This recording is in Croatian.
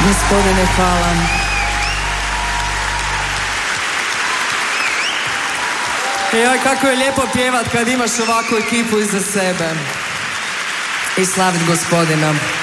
Gospodine, hvala. Joj, kako je lijepo pjevat kad imaš ovakvu ekipu iza sebe. I slavit Gospodina.